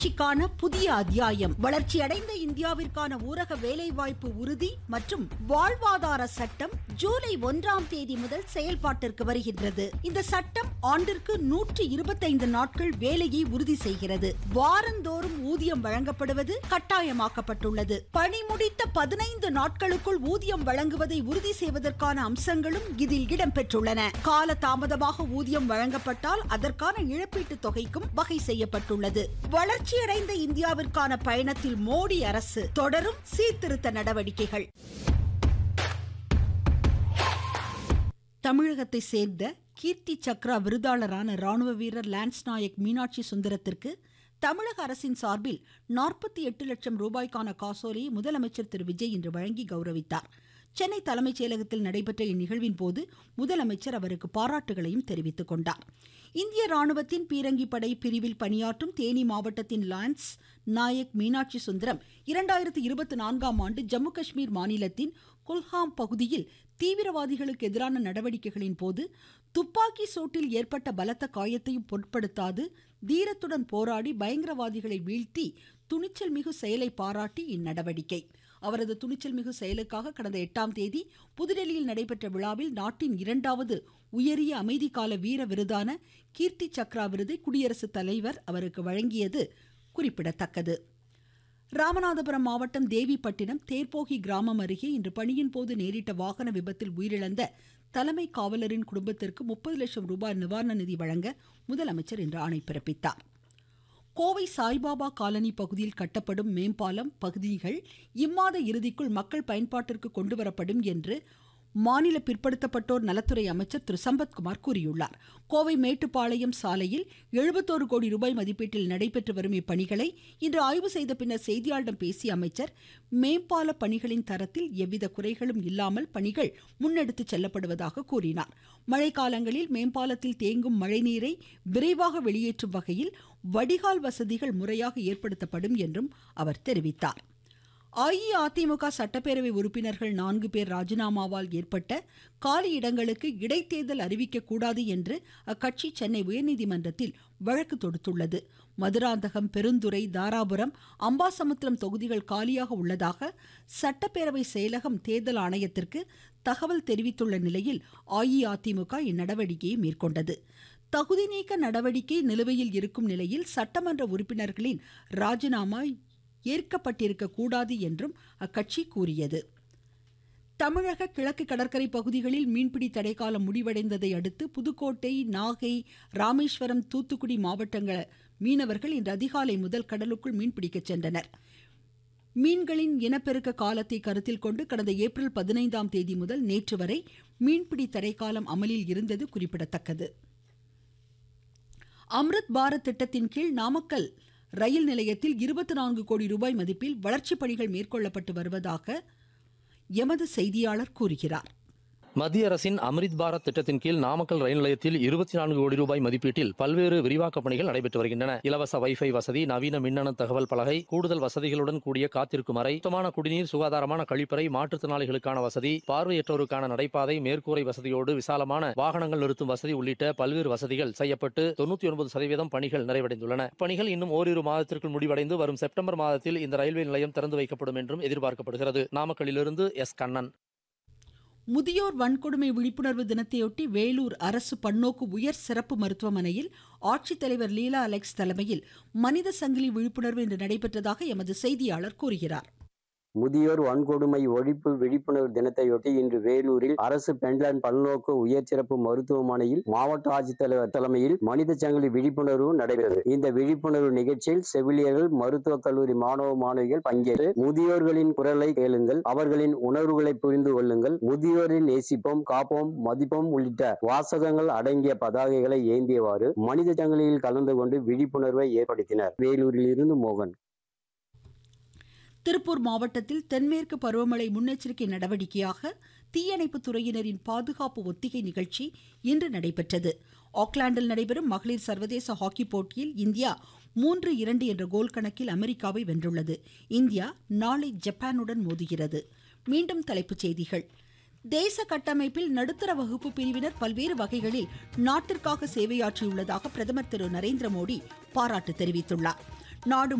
வளர்ச்சிக்கான புதிய அத்தியாயம். வளர்ச்சியடைந்த இந்தியாவிற்கான ஊரக வேலைவாய்ப்பு உறுதி மற்றும் வாழ்வாதார சட்டம் ஜூலை 1ஆம் தேதி முதல் செயல்பாட்டிற்கு வருகின்றது. இந்த சட்டம் ஆண்டிற்கு 125 நாட்கள் வேலையை உறுதி செய்கிறது. வாரந்தோறும் ஊதியம் வழங்கப்படுவது கட்டாயமாக்கப்பட்டுள்ளது. பணி முடித்த 15 நாட்களுக்குள் ஊதியம் வழங்குவதை உறுதி செய்வதற்கான அம்சங்களும் இதில் இடம்பெற்றுள்ளன. கால தாமதமாக ஊதியம் வழங்கப்பட்டால் அதற்கான இழப்பீட்டுத் தொகைக்கும் வகை செய்யப்பட்டுள்ளது. வளர்ச்சியடைந்த இந்தியாவிற்கான பயணத்தில் மோடி அரசு தொடரும் சீர்திருத்த நடவடிக்கைகள். தமிழகத்தை சேர்ந்த கீர்த்தி சக்ரா விருதாளரான ராணுவ வீரர் லான்ஸ் நாயக் மீனாட்சி சுந்தரத்திற்கு தமிழக அரசின் சார்பில் 48 லட்சம் ரூபாய்க்கான காசோலையை முதலமைச்சர் திரு விஜய் இன்று வழங்கி கௌரவித்தார். சென்னை தலைமைச் செயலகத்தில் நடைபெற்ற இந்நிகழ்வின் போது முதலமைச்சர் அவருக்கு பாராட்டுகளையும் தெரிவித்துக் கொண்டார். இந்திய ராணுவத்தின் பீரங்கி படை பிரிவில் பணியாற்றும் தேனி மாவட்டத்தின் லான்ஸ் நாயக் மீனாட்சி சுந்தரம் 2024ஆம் ஆண்டு ஜம்மு காஷ்மீர் மாநிலத்தின் குல்ஹாம் பகுதியில் தீவிரவாதிகளுக்கு எதிரான நடவடிக்கைகளின் போது துப்பாக்கி சூட்டில் ஏற்பட்ட பலத்த காயத்தையும் பொருட்படுத்தாது தீரத்துடன் போராடி பயங்கரவாதிகளை வீழ்த்தி துணிச்சல் மிகு செயலை பாராட்டி இந்நடவடிக்கை. அவரது துணிச்சல் மிகு செயலுக்காக கடந்த 8ஆம் தேதி புதுடெல்லியில் நடைபெற்ற விழாவில் நாட்டின் 2வது உயரிய அமைதிக்கால வீர விருதான கீர்த்தி சக்ரா விருதை குடியரசுத் தலைவர் அவருக்கு வழங்கியது குறிப்பிடத்தக்கது. ராமநாதபுரம் மாவட்டம் தேவிப்பட்டினம் தேர்போகி கிராமம் அருகே இன்று பணியின் போது நேரிட்ட வாகன விபத்தில் உயிரிழந்த தலைமை காவலரின் குடும்பத்திற்கு 30 லட்சம் ரூபாய் நிவாரண நிதி வழங்க முதலமைச்சர் இன்று ஆணை பிறப்பித்தார். கோவை சாய்பாபா காலனி பகுதியில் கட்டப்படும் மேம்பாலம் பகுதிகள் இம்மாத இறுதிக்குள் மக்கள் பயன்பாட்டிற்கு கொண்டுவரப்படும் என்று மாநில பிற்படுத்தப்பட்டோர் நலத்துறை அமைச்சர் திரு சம்பத்குமார் கூறியுள்ளார். கோவை மேட்டுப்பாளையம் சாலையில் 71 கோடி ரூபாய் மதிப்பீட்டில் நடைபெற்று வரும் இப்பணிகளை இன்று ஆய்வு செய்த பின்னர் செய்தியாளர்களிடம் பேசிய அமைச்சர் மேம்பால பணிகளின் தரத்தில் எவ்வித குறைகளும் இல்லாமல் பணிகள் முன்னெடுத்துச் செல்லப்படுவதாக கூறினார். மழைக்காலங்களில் மேம்பாலத்தில் தேங்கும் மழைநீரை விரைவாக வெளியேற்றும் வகையில் வடிகால் வசதிகள் முறையாக ஏற்படுத்தப்படும் என்றும் அவர் தெரிவித்தார். அஇஅதிமுக சட்டப்பேரவை உறுப்பினர்கள் 4 பேர் ராஜினாமாவால் ஏற்பட்ட காலி இடங்களுக்கு இடைத்தேர்தல் அறிவிக்க கூடாது என்று அக்கட்சி சென்னை உயர்நீதிமன்றத்தில் வழக்கு தொடுத்துள்ளது. மதுராந்தகம், பெருந்துறை, தாராபுரம், அம்பாசமுத்திரம் தொகுதிகள் காலியாக உள்ளதாக சட்டப்பேரவை செயலகம் தேர்தல் ஆணையத்திற்கு தகவல் தெரிவித்துள்ள நிலையில் அஇஅதிமுக இந்நடவடிக்கையை மேற்கொண்டது. தகுதி நீக்க நடவடிக்கை நிலுவையில் இருக்கும் நிலையில் சட்டமன்ற உறுப்பினர்களின் ராஜினாமா ஏற்கப்பட்டிருக்க கூடாது என்றும் அக்கட்சி கூறியது. தமிழக கிழக்கு கடற்கரை பகுதிகளில் மீன்பிடி தடைக்காலம் முடிவடைந்ததை அடுத்து புதுக்கோட்டை, நாகை, ராமேஸ்வரம், தூத்துக்குடி மாவட்டங்கள மீனவர்கள் இன்று அதிகாலை முதல் கடலுக்குள் மீன்பிடிக்க சென்றனர். மீன்களின் இனப்பெருக்க காலத்தை கருத்தில் கொண்டு கடந்த ஏப்ரல் 15ஆம் தேதி முதல் நேற்று வரை மீன்பிடி தடைக்காலம் அமலில் இருந்தது குறிப்பிடத்தக்கது. அம்ருத் பாரத் திட்டத்தின் கீழ் நாமக்கல் ரயில் நிலையத்தில் 24 கோடி ரூபாய் மதிப்பில் வளர்ச்சிப் பணிகள் மேற்கொள்ளப்பட்டு வருவதாக எமது செய்தியாளர் கூறுகிறார். மத்திய அரசின் அம்ரித் பாரத் திட்டத்தின் கீழ் நாமக்கல் ரயில் நிலையத்தில் 24 கோடி ரூபாய் மதிப்பீட்டில் பல்வேறு விரிவாக்க பணிகள் நடைபெற்று வருகின்றன. இலவச வைஃபை வசதி, நவீன மின்னணு தகவல் பலகை, கூடுதல் வசதிகளுடன் கூடிய காத்திருக்கும் அறை, சுத்தமான குடிநீர், சுகாதாரமான கழிப்பறை, மாற்றுத்திறனாளிகளுக்கான வசதி, பார்வையற்றோருக்கான நடைபாதை, மேற்கூரை வசதியோடு விசாலமான வாகனங்கள் நிறுத்தும் வசதி உள்ளிட்ட பல்வேறு வசதிகள் செய்யப்பட்டு 99% பணிகள் நிறைவடைந்துள்ளன. பணிகள் இன்னும் ஓரிரு மாதத்திற்குள் முடிவடைந்து வரும் செப்டம்பர் மாதத்தில் இந்த ரயில்வே நிலையம் திறந்து வைக்கப்படும் என்றும் எதிர்பார்க்கப்படுகிறது. நாமக்கல்லிலிருந்து எஸ். கண்ணன். முதியோர் வன்கொடுமை விழிப்புணர்வு தினத்தையொட்டி வேலூர் அரசு பன்னோக்கு உயர் சிறப்பு மருத்துவமனையில் ஆட்சித்தலைவர் லீலா அலெக்ஸ் தலைமையில் மனித சங்கிலி விழிப்புணர்வு இன்று நடைபெற்றதாக எமது செய்தியாளர் கூறுகிறார். முதியோர் வன்கொடுமை ஒழிப்பு விழிப்புணர்வு தினத்தையொட்டி இன்று வேலூரில் அரசு பெண்கள் பல்நோக்கு உயர் சிறப்பு மருத்துவமனையில் மாவட்ட ஆட்சித்தலைவர் தலைமையில் மனித சங்கிலி விழிப்புணர்வு நடைபெற்றது. இந்த விழிப்புணர்வு நிகழ்ச்சியில் செவிலியர்கள், மருத்துவக் கல்லூரி மாணவ மாணவிகள் பங்கேற்று முதியோர்களின் குரலை கேளுங்கள், அவர்களின் உணர்வுகளை புரிந்து கொள்ளுங்கள், முதியோரின் நேசிப்போம், காப்போம், மதிப்போம் உள்ளிட்ட வாசகங்கள் அடங்கிய பதாகைகளை ஏந்தியவாறு மனித சங்கிலியில் கலந்து கொண்டு விழிப்புணர்வை ஏற்படுத்தினர். வேலூரில் இருந்து மோகன். திருப்பூர் மாவட்டத்தில் தென்மேற்கு பருவமழை முன்னெச்சரிக்கை நடவடிக்கையாக தீயணைப்பு துறையினரின் பாதுகாப்பு ஒத்திகை நிகழ்ச்சி இன்று நடைபெற்றது. ஆக்லாந்தில் நடைபெறும் மகளிர் சர்வதேச ஹாக்கி போட்டியில் இந்தியா 3-2 என்ற கோல் கணக்கில் அமெரிக்காவை வென்றுள்ளது. இந்தியா நாளை ஜப்பானுடன் மோதுகிறது. மீண்டும் தலைப்புச் செய்திகள். தேச கட்டமைப்பில் நடுத்தர வகுப்பு பிரிவினர் பல்வேறு வகைகளில் நாட்டிற்காக சேவையாற்றியுள்ளதாக பிரதமர் திரு நரேந்திர மோடி பாராட்டு தெரிவித்துள்ளார். நாடு